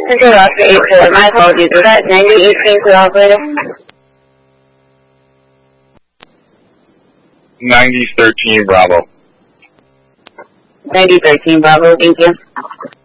This is Oscar 84. My apologies. Was that 9018 for the operator? 9013 Bravo. 9013 Bravo, thank you.